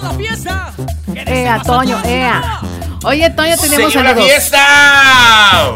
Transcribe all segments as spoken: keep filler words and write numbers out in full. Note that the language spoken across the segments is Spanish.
Ea, Toño, ea. Oye, Toño, tenemos ¡Señora saludos. fiesta!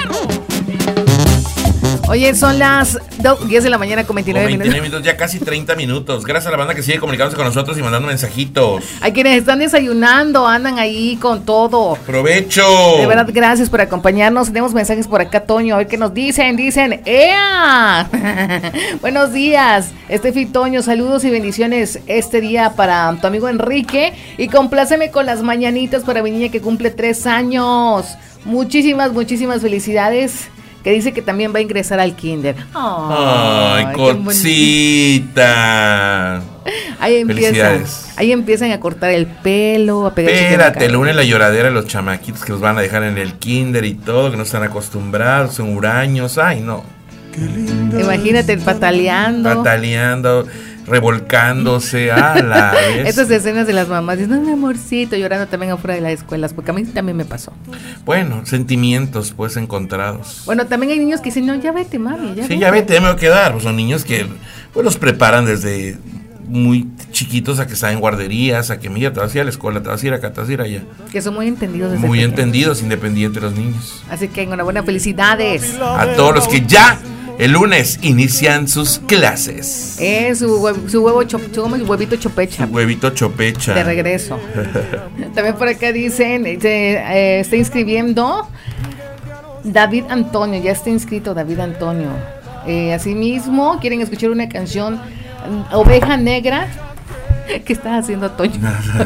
Oye, son las diez de la mañana con veintinueve, Con veintinueve minutos. minutos, ya casi treinta minutos. Gracias a la banda que sigue comunicándose con nosotros y mandando mensajitos. Hay quienes están desayunando, andan ahí con todo. ¡Provecho! De verdad, gracias por acompañarnos. Tenemos mensajes por acá, Toño. A ver qué nos dicen. Dicen, ¡ea! Buenos días, Estefi, Toño. Saludos y bendiciones este día para tu amigo Enrique. Y compláceme con las mañanitas para mi niña que cumple tres años. Muchísimas, muchísimas felicidades. Que dice que también va a ingresar al kinder. ¡Ay, qué cosita! Ahí empiezan, Felicidades. ahí empiezan a cortar el pelo, a pegar. Espérate, el lunes la lloradera de los chamaquitos que los van a dejar en el kinder y todo, que no están acostumbrados, son huraños. Ay, no. Imagínate pataleando. Pataleando, revolcándose. A la vez. Estas escenas de las mamás diciendo, mi amorcito, llorando también afuera de las escuelas, porque a mí también me pasó. Bueno, sentimientos pues encontrados. Bueno, también hay niños que dicen, no, ya vete, mami, ya Sí, vete. ya vete, me voy a quedar. Pues son niños que pues los preparan desde muy chiquitos a que están en guarderías, a que mira, te vas a ir a la escuela, te vas a ir acá, te vas a ir allá. Que son muy entendidos desde Muy pequeños. entendidos, independientes los niños. Así que enhorabuena, felicidades. A todos los que ya el lunes inician sus clases. Eh, su, hue- su huevo chop, su huevito chopecha. Huevito chopecha. De regreso. También por acá dicen, se eh, está inscribiendo David Antonio, ya está inscrito David Antonio. Eh, asimismo, quieren escuchar una canción, mm, Oveja Negra. ¿Qué estás haciendo, Toño?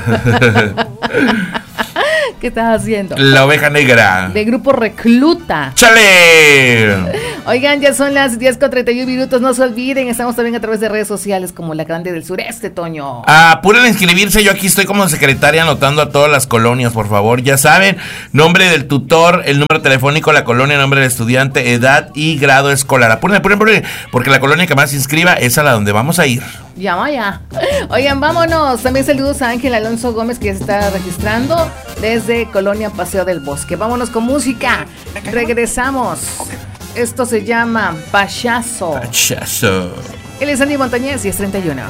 ¿Qué estás haciendo? La oveja negra. De grupo Recluta. ¡Chale! Oigan, ya son las diez con treinta y uno minutos, no se olviden, estamos también a través de redes sociales como La Grande del Sureste, Toño. Apuren a inscribirse, yo aquí estoy como secretaria anotando a todas las colonias, por favor. Ya saben, nombre del tutor, el número telefónico, la colonia, nombre del estudiante, edad y grado escolar. Apuren, apuren, apuren, porque la colonia que más se inscriba es a la donde vamos a ir. Ya vaya. Oigan, vámonos. También saludos a Ángel Alonso Gómez, que ya se está registrando desde Colonia Paseo del Bosque. Vámonos con música. Regresamos. Esto se llama Payaso. Payaso. Él es Andy Montañez y es treinta y uno.